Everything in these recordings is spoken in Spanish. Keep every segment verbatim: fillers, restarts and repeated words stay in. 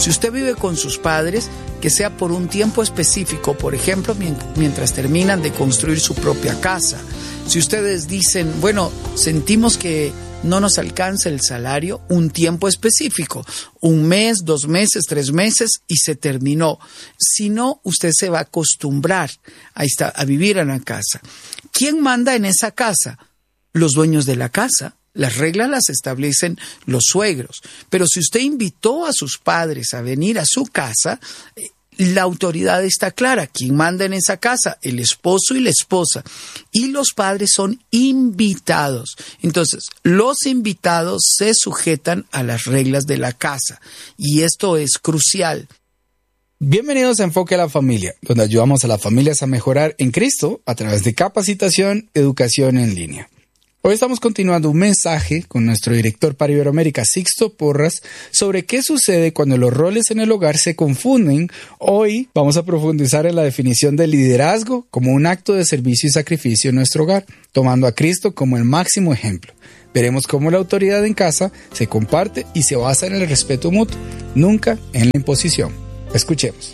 Si usted vive con sus padres, que sea por un tiempo específico, por ejemplo, mientras terminan de construir su propia casa. Si ustedes dicen, bueno, sentimos que no nos alcanza el salario, un tiempo específico, un mes, dos meses, tres meses y se terminó. Si no, usted se va a acostumbrar a, estar, a vivir en la casa. ¿Quién manda en esa casa? Los dueños de la casa. Las reglas las establecen los suegros. Pero si usted invitó a sus padres a venir a su casa, la autoridad está clara. ¿Quién manda en esa casa? El esposo y la esposa. Y los padres son invitados. Entonces, los invitados se sujetan a las reglas de la casa. Y esto es crucial. Bienvenidos a Enfoque a la Familia, donde ayudamos a las familias a mejorar en Cristo a través de capacitación, educación en línea. Hoy estamos continuando un mensaje con nuestro director para Iberoamérica, Sixto Porras, sobre qué sucede cuando los roles en el hogar se confunden. Hoy vamos a profundizar en la definición del liderazgo como un acto de servicio y sacrificio en nuestro hogar, tomando a Cristo como el máximo ejemplo. Veremos cómo la autoridad en casa se comparte y se basa en el respeto mutuo, nunca en la imposición. Escuchemos.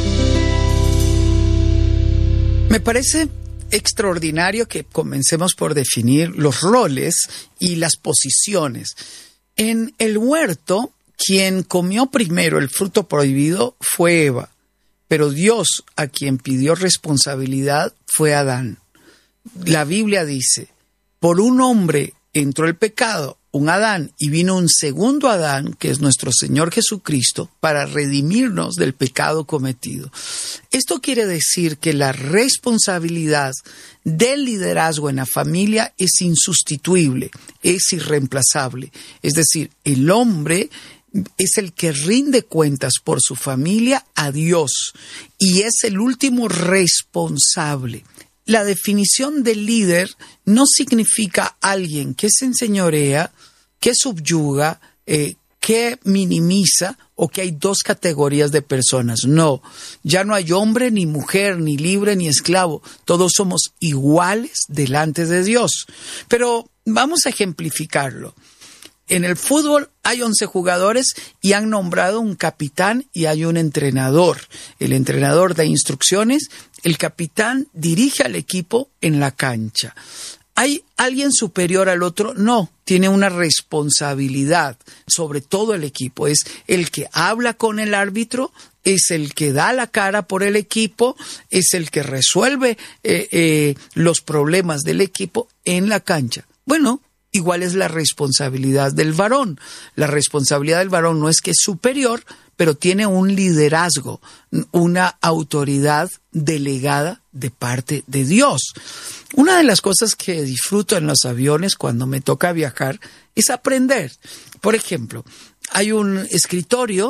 Me parece extraordinario que comencemos por definir los roles y las posiciones. En el huerto, quien comió primero el fruto prohibido fue Eva, pero Dios a quien pidió responsabilidad fue Adán. La Biblia dice, por un hombre entró el pecado, un Adán, y vino un segundo Adán, que es nuestro Señor Jesucristo, para redimirnos del pecado cometido. Esto quiere decir que la responsabilidad del liderazgo en la familia es insustituible, es irreemplazable. Es decir, el hombre es el que rinde cuentas por su familia a Dios y es el último responsable. La definición de líder no significa alguien que se enseñorea, que subyuga, eh, que minimiza o que hay dos categorías de personas. No, ya no hay hombre, ni mujer, ni libre, ni esclavo. Todos somos iguales delante de Dios. Pero vamos a ejemplificarlo. En el fútbol hay once jugadores y han nombrado un capitán y hay un entrenador. El entrenador da instrucciones, el capitán dirige al equipo en la cancha. ¿Hay alguien superior al otro? No, tiene una responsabilidad sobre todo el equipo. Es el que habla con el árbitro, es el que da la cara por el equipo, es el que resuelve eh, eh, los problemas del equipo en la cancha. Bueno, igual es la responsabilidad del varón. La responsabilidad del varón no es que es superior, pero tiene un liderazgo, una autoridad delegada de parte de Dios. Una de las cosas que disfruto en los aviones cuando me toca viajar es aprender. Por ejemplo, hay un escritorio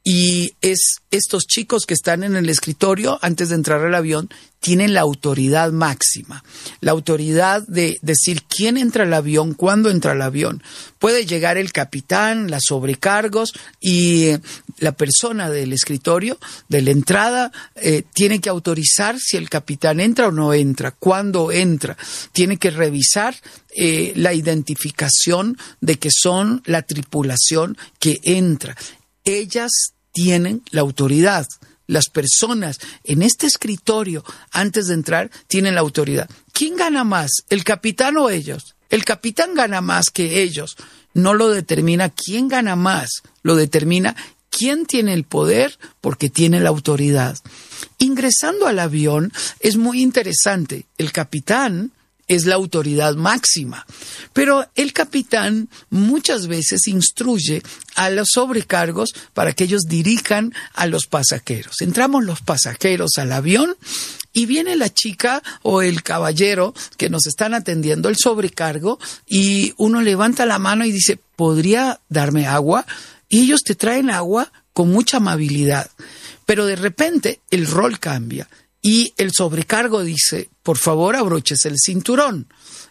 y es estos chicos que están en el escritorio antes de entrar al avión tienen la autoridad máxima, la autoridad de decir quién entra al avión, cuándo entra al avión. Puede llegar el capitán, las sobrecargos y la persona del escritorio, de la entrada, eh, tiene que autorizar si el capitán entra o no entra, cuándo entra. Tiene que revisar eh, la identificación de que son la tripulación que entra. Ellas tienen la autoridad. Las personas en este escritorio, antes de entrar, tienen la autoridad. ¿Quién gana más, el capitán o ellos? El capitán gana más que ellos. No lo determina quién gana más, lo determina quién tiene el poder porque tiene la autoridad. Ingresando al avión es muy interesante. El capitán es la autoridad máxima, pero el capitán muchas veces instruye a los sobrecargos para que ellos dirijan a los pasajeros. Entramos los pasajeros al avión y viene la chica o el caballero que nos están atendiendo, el sobrecargo, y uno levanta la mano y dice, ¿podría darme agua? Y ellos te traen agua con mucha amabilidad, pero de repente el rol cambia. Y el sobrecargo dice, por favor, abróchese el cinturón,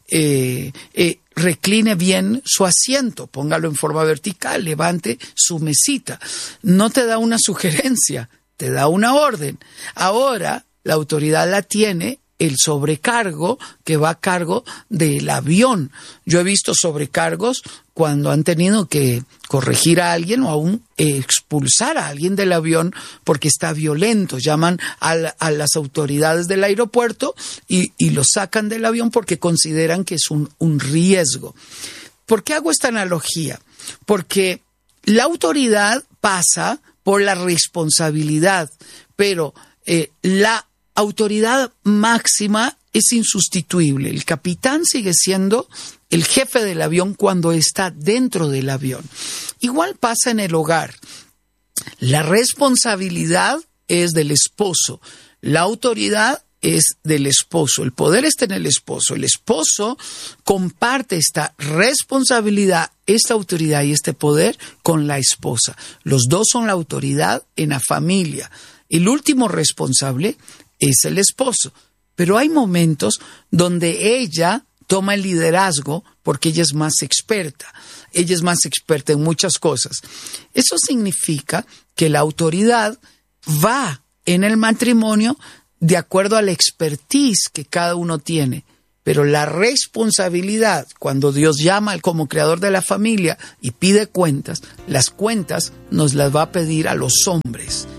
eh, eh, recline bien su asiento, póngalo en forma vertical, levante su mesita. No te da una sugerencia, te da una orden. Ahora la autoridad la tiene el sobrecargo que va a cargo del avión. Yo he visto sobrecargos cuando han tenido que corregir a alguien o aún expulsar a alguien del avión porque está violento. Llaman a, la, a las autoridades del aeropuerto y, y lo sacan del avión porque consideran que es un, un riesgo. ¿Por qué hago esta analogía? Porque la autoridad pasa por la responsabilidad, pero eh, la autoridad máxima es insustituible. El capitán sigue siendo el jefe del avión cuando está dentro del avión. Igual pasa en el hogar. La responsabilidad es del esposo. La autoridad es del esposo. El poder está en el esposo. El esposo comparte esta responsabilidad, esta autoridad y este poder con la esposa. Los dos son la autoridad en la familia. El último responsable es el esposo. Pero hay momentos donde ella toma el liderazgo porque ella es más experta. Ella es más experta en muchas cosas. Eso significa que la autoridad va en el matrimonio de acuerdo a la expertise que cada uno tiene. Pero la responsabilidad, cuando Dios llama al como creador de la familia y pide cuentas, las cuentas nos las va a pedir a los hombres.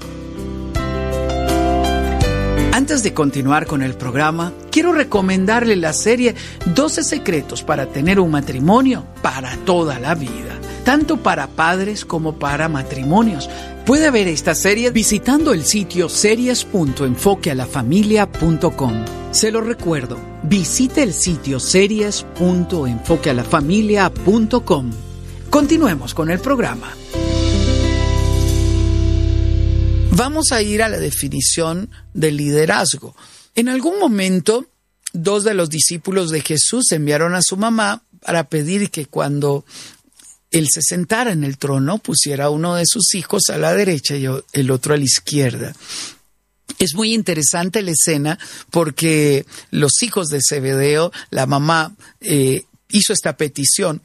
Antes de continuar con el programa, quiero recomendarle la serie doce secretos para tener un matrimonio para toda la vida, tanto para padres como para matrimonios. Puede ver esta serie visitando el sitio series punto enfoque a la familia punto com. Se lo recuerdo, visite el sitio series punto enfoque a la familia punto com. Continuemos con el programa. Vamos a ir a la definición del liderazgo. En algún momento, dos de los discípulos de Jesús enviaron a su mamá para pedir que cuando él se sentara en el trono, pusiera a uno de sus hijos a la derecha y el otro a la izquierda. Es muy interesante la escena porque los hijos de Zebedeo, la mamá eh, hizo esta petición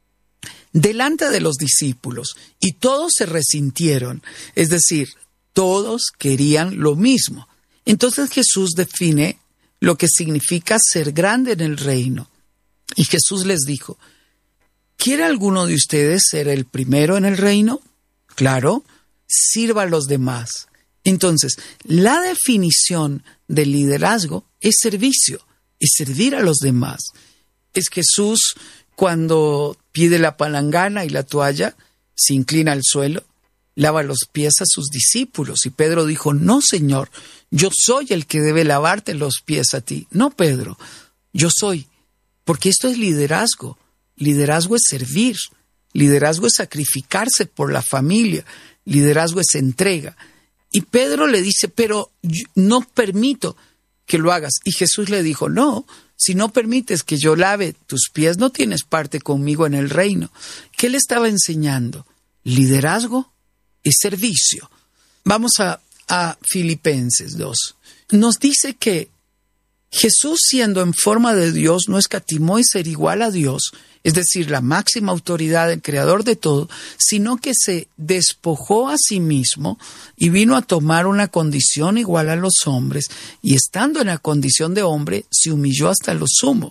delante de los discípulos y todos se resintieron, es decir, todos querían lo mismo. Entonces Jesús define lo que significa ser grande en el reino. Y Jesús les dijo, ¿quiere alguno de ustedes ser el primero en el reino? Claro, sirva a los demás. Entonces, la definición del liderazgo es servicio, es servir a los demás. Es Jesús cuando pide la palangana y la toalla, se inclina al suelo, lava los pies a sus discípulos. Y Pedro dijo, no, Señor, yo soy el que debe lavarte los pies a ti. No, Pedro, yo soy. Porque esto es liderazgo. Liderazgo es servir. Liderazgo es sacrificarse por la familia. Liderazgo es entrega. Y Pedro le dice, pero no permito que lo hagas. Y Jesús le dijo, no, si no permites que yo lave tus pies, no tienes parte conmigo en el reino. ¿Qué le estaba enseñando? Liderazgo es servicio. Vamos a, a Filipenses dos. Nos dice que Jesús, siendo en forma de Dios, no escatimó en ser igual a Dios, es decir, la máxima autoridad, el creador de todo, sino que se despojó a sí mismo y vino a tomar una condición igual a los hombres, y estando en la condición de hombre, se humilló hasta lo sumo.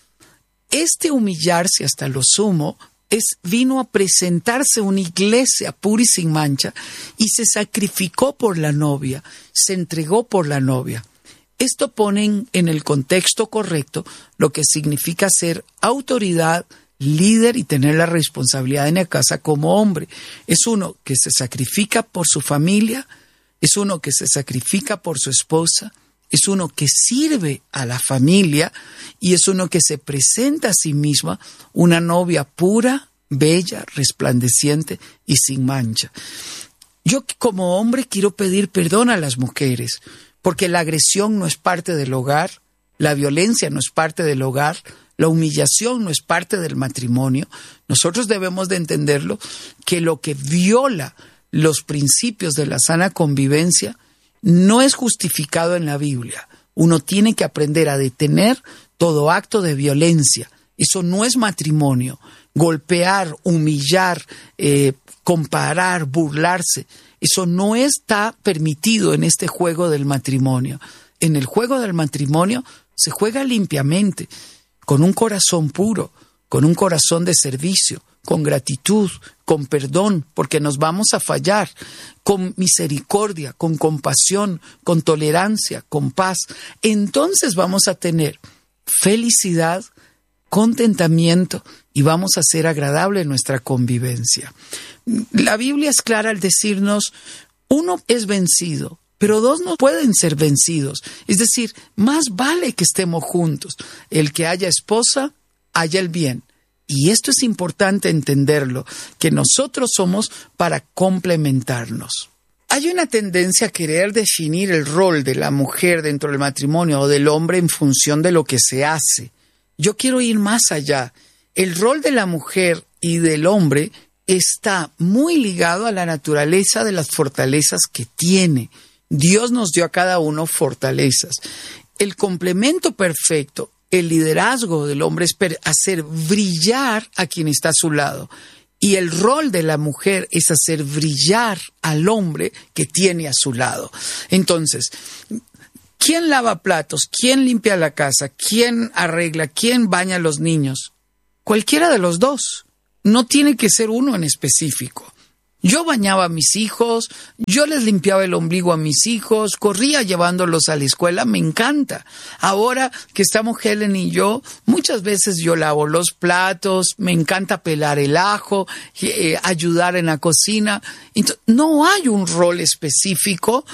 Este humillarse hasta lo sumo Es, vino a presentarse una iglesia pura y sin mancha y se sacrificó por la novia, se entregó por la novia. Esto pone en, en el contexto correcto lo que significa ser autoridad, líder y tener la responsabilidad en la casa como hombre. Es uno que se sacrifica por su familia, es uno que se sacrifica por su esposa, es uno que sirve a la familia y es uno que se presenta a sí misma una novia pura, bella, resplandeciente y sin mancha. Yo como hombre quiero pedir perdón a las mujeres, porque la agresión no es parte del hogar, la violencia no es parte del hogar, la humillación no es parte del matrimonio. Nosotros debemos de entenderlo, que lo que viola los principios de la sana convivencia no es justificado en la Biblia. Uno tiene que aprender a detener todo acto de violencia. Eso no es matrimonio. Golpear, humillar, eh, comparar, burlarse, eso no está permitido en este juego del matrimonio. en el juego del matrimonio se juega limpiamente, con un corazón puro, con un corazón de servicio, con gratitud, con perdón, porque nos vamos a fallar, con misericordia, con compasión, con tolerancia, con paz. Entonces vamos a tener felicidad, contentamiento y vamos a ser agradable en nuestra convivencia. La Biblia es clara al decirnos, uno es vencido, pero dos no pueden ser vencidos. Es decir, más vale que estemos juntos. El que haya esposa, haya el bien. Y esto es importante entenderlo, que nosotros somos para complementarnos. Hay una tendencia a querer definir el rol de la mujer dentro del matrimonio o del hombre en función de lo que se hace. Yo quiero ir más allá. El rol de la mujer y del hombre está muy ligado a la naturaleza de las fortalezas que tiene. Dios nos dio a cada uno fortalezas. El complemento perfecto, el liderazgo del hombre es hacer brillar a quien está a su lado. Y el rol de la mujer es hacer brillar al hombre que tiene a su lado. Entonces, ¿quién lava platos? ¿Quién limpia la casa? ¿Quién arregla? ¿Quién baña a los niños? Cualquiera de los dos. No tiene que ser uno en específico. Yo bañaba a mis hijos, yo les limpiaba el ombligo a mis hijos, corría llevándolos a la escuela, me encanta. Ahora que estamos Helen y yo, muchas veces yo lavo los platos, me encanta pelar el ajo, eh, ayudar en la cocina. Entonces, no hay un rol específico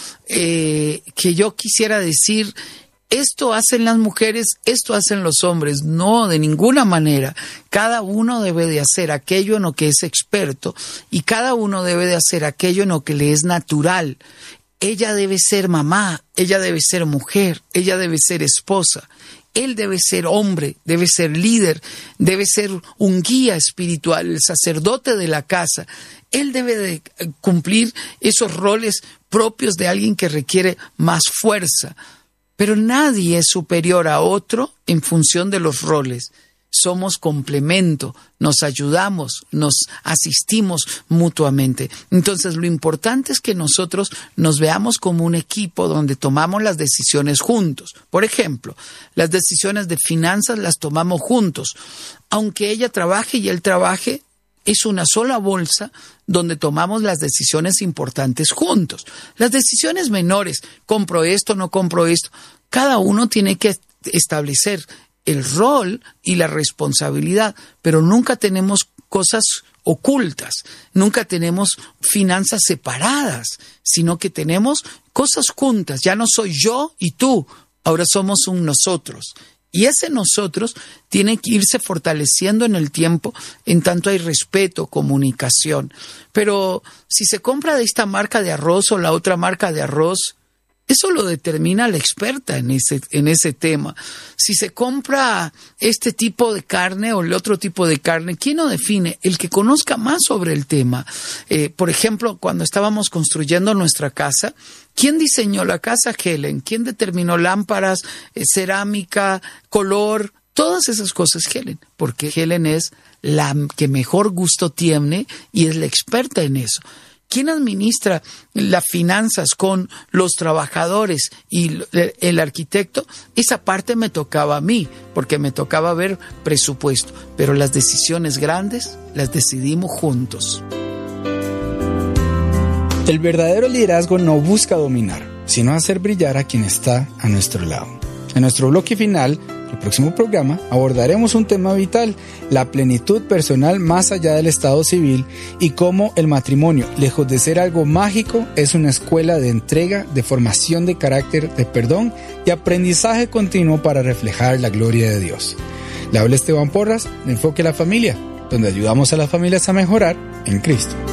eh, que yo quisiera decir, esto hacen las mujeres, esto hacen los hombres. No, de ninguna manera. Cada uno debe de hacer aquello en lo que es experto y cada uno debe de hacer aquello en lo que le es natural. Ella debe ser mamá, ella debe ser mujer, ella debe ser esposa. Él debe ser hombre, debe ser líder, debe ser un guía espiritual, el sacerdote de la casa. Él debe de cumplir esos roles propios de alguien que requiere más fuerza. Pero nadie es superior a otro en función de los roles. Somos complemento, nos ayudamos, nos asistimos mutuamente. Entonces, lo importante es que nosotros nos veamos como un equipo donde tomamos las decisiones juntos. Por ejemplo, las decisiones de finanzas las tomamos juntos. Aunque ella trabaje y él trabaje, es una sola bolsa donde tomamos las decisiones importantes juntos. Las decisiones menores, compro esto, no compro esto, cada uno tiene que establecer el rol y la responsabilidad, pero nunca tenemos cosas ocultas, nunca tenemos finanzas separadas, sino que tenemos cosas juntas. Ya no soy yo y tú, ahora somos un nosotros. Y ese nosotros tiene que irse fortaleciendo en el tiempo, en tanto hay respeto, comunicación. Pero si se compra de esta marca de arroz o la otra marca de arroz, eso lo determina la experta en ese, en ese tema. Si se compra este tipo de carne o el otro tipo de carne, ¿quién lo define? El que conozca más sobre el tema. Eh, por ejemplo, cuando estábamos construyendo nuestra casa, ¿quién diseñó la casa? Helen. ¿Quién determinó lámparas, eh, cerámica, color? Todas esas cosas, Helen. Porque Helen es la que mejor gusto tiene y es la experta en eso. ¿Quién administra las finanzas con los trabajadores y el arquitecto? Esa parte me tocaba a mí, porque me tocaba ver presupuesto. Pero las decisiones grandes las decidimos juntos. El verdadero liderazgo no busca dominar, sino hacer brillar a quien está a nuestro lado. En nuestro bloque final, el próximo programa, abordaremos un tema vital, la plenitud personal más allá del estado civil y cómo el matrimonio, lejos de ser algo mágico, es una escuela de entrega, de formación de carácter, de perdón y aprendizaje continuo para reflejar la gloria de Dios. Le habla Esteban Porras, de Enfoque a la Familia, donde ayudamos a las familias a mejorar en Cristo.